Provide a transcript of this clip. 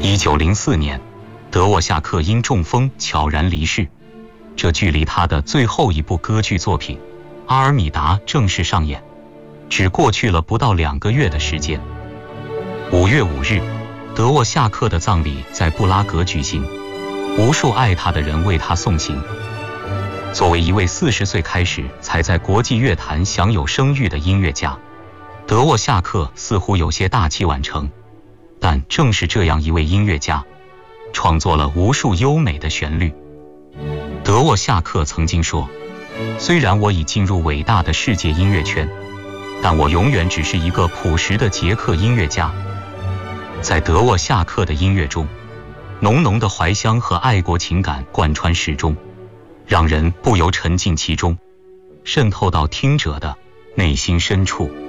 1904年，德沃夏克因中风悄然离世，这距离他的最后一部歌剧作品《阿尔米达》正式上演，只过去了不到2个月的时间。5月5日，德沃夏克的葬礼在布拉格举行，无数爱他的人为他送行。作为一位40岁开始才在国际乐坛享有声誉的音乐家，德沃夏克似乎有些大器晚成，但正是这样一位音乐家，创作了无数优美的旋律。德沃夏克曾经说，虽然我已进入伟大的世界音乐圈，但我永远只是一个朴实的捷克音乐家。在德沃夏克的音乐中，浓浓的怀乡和爱国情感贯穿始终，让人不由沉浸其中，渗透到听者的内心深处。